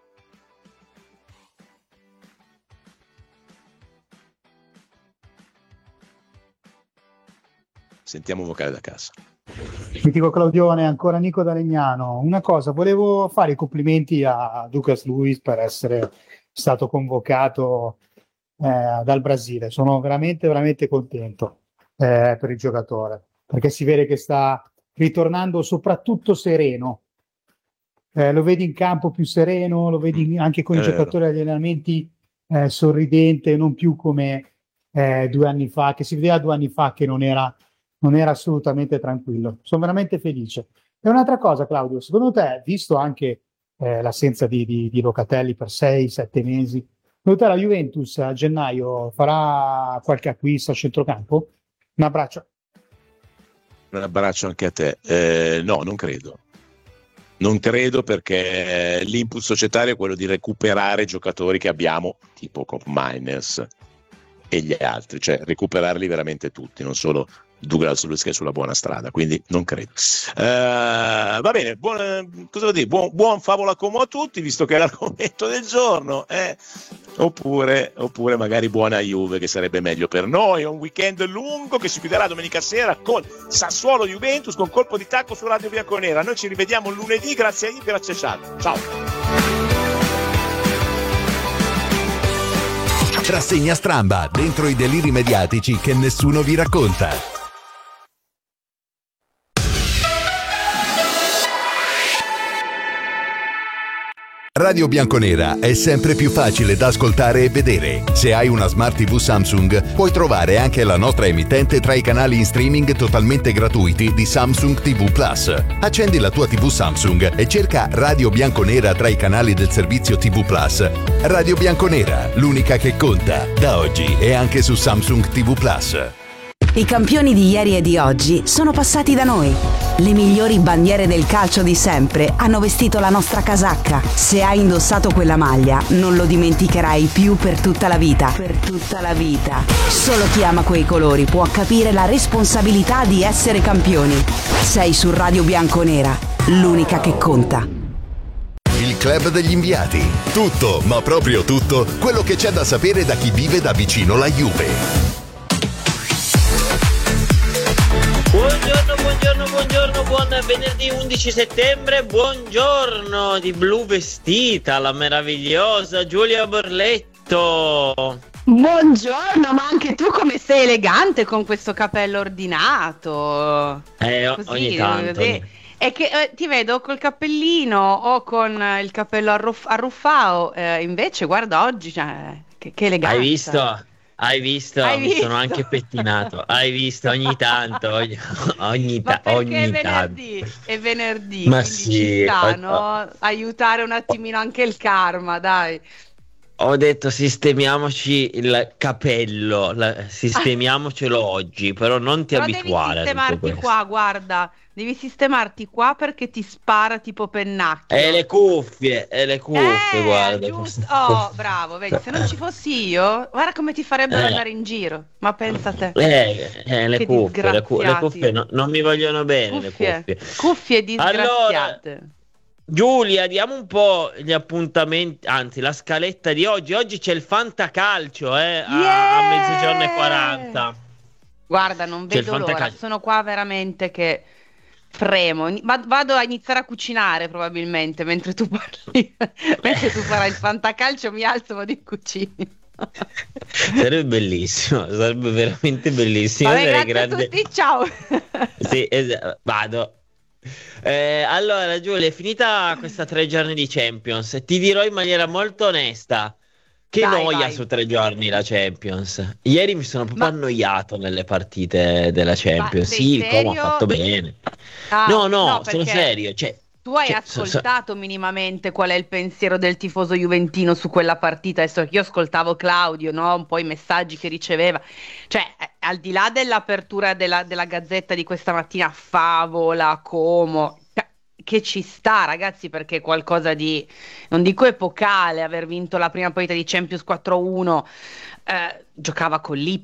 Sentiamo un vocale da casa. Mitico Claudione, ancora Nico da Legnano. Una cosa, volevo fare i complimenti a Lucas Luis per essere stato convocato dal Brasile. Sono veramente, veramente contento per il giocatore, perché si vede che sta ritornando soprattutto sereno. Lo vedi in campo più sereno, lo vedi anche con i giocatori agli allenamenti sorridente, non più come 2 anni fa, che si vedeva 2 anni fa che non era assolutamente tranquillo. Sono veramente felice. E un'altra cosa, Claudio, secondo te, visto anche l'assenza di Locatelli per 6-7 mesi, secondo te la Juventus a gennaio farà qualche acquisto a centrocampo? Un abbraccio. Un abbraccio anche a te. No, non credo. Non credo, perché l'input societario è quello di recuperare giocatori che abbiamo, tipo Miners e gli altri, cioè recuperarli veramente tutti, non solo Douglas Luiz che è sulla buona strada, quindi non credo. Va bene, cosa devo dire? Buon favola Como a tutti, visto che è l'argomento del giorno, oppure magari buona Juve, che sarebbe meglio per noi. È un weekend lungo che si chiuderà domenica sera con Sassuolo Juventus, con colpo di tacco su Radio Bianconera. Noi ci rivediamo lunedì, grazie a Io, grazie a Ciao. Rassegna Stramba, dentro i deliri mediatici che nessuno vi racconta. Radio Bianconera è sempre più facile da ascoltare e vedere. Se hai una Smart TV Samsung, puoi trovare anche la nostra emittente tra i canali in streaming totalmente gratuiti di Samsung TV Plus. Accendi la tua TV Samsung e cerca Radio Bianconera tra i canali del servizio TV Plus. Radio Bianconera, l'unica che conta, da oggi e anche su Samsung TV Plus. I campioni di ieri e di oggi sono passati da noi. Le migliori bandiere del calcio di sempre hanno vestito la nostra casacca. Se hai indossato quella maglia, non lo dimenticherai più per tutta la vita. Per tutta la vita. Solo chi ama quei colori può capire la responsabilità di essere campioni. Sei su Radio Bianconera, l'unica che conta. Il Club degli Inviati. Tutto, ma proprio tutto, quello che c'è da sapere da chi vive da vicino la Juve. Buongiorno, buon venerdì 11 settembre, buongiorno di blu vestita, la meravigliosa Giulia Borletto. Buongiorno, ma anche tu come sei elegante con questo capello ordinato. Così, ogni tanto. È che ti vedo col cappellino o con il cappello arruffao, invece guarda oggi, cioè, che eleganza. Hai visto? Mi sono anche pettinato. Hai visto? Ogni tanto. Ogni tanto. È venerdì. Ma quindi sì. Ci sta, no? Aiutare un attimino anche il karma, dai. Ho detto sistemiamoci il capello, sistemiamocelo oggi, però non ti abituare devi sistemarti qua, guarda. Devi sistemarti qua perché ti spara tipo pennacchio. E le cuffie, guarda. Giusto. Oh, bravo, vedi, se non ci fossi io, guarda come ti farebbero andare in giro. Ma pensa a te. Le cuffie non mi vogliono bene, le cuffie. Cuffie disgraziate. Giulia, diamo un po' gli appuntamenti, anzi la scaletta di oggi. Oggi c'è il Fantacalcio a mezzogiorno e 40. Guarda, non vedo l'ora, sono qua veramente che fremo. Vado a iniziare a cucinare probabilmente mentre tu parli. Mentre tu farai il Fantacalcio mi alzo e vado in cucina. Sarebbe bellissimo, sarebbe veramente bellissimo. Vabbè, grazie a tutti, ciao. Sì, vado. Allora Giulia, è finita questa 3 giorni di Champions. Ti dirò in maniera molto onesta che noia su 3 giorni la Champions. Ieri mi sono proprio annoiato nelle partite della Champions. Sì, il Como ha fatto bene. No, sono serio. Cioè, tu hai ascoltato minimamente qual è il pensiero del tifoso juventino su quella partita? Adesso io ascoltavo Claudio, no? Un po' i messaggi che riceveva. Cioè, al di là dell'apertura della Gazzetta di questa mattina, Favola, Como, che ci sta, ragazzi, perché è qualcosa di, non dico epocale, aver vinto la prima partita di Champions 4-1, giocava con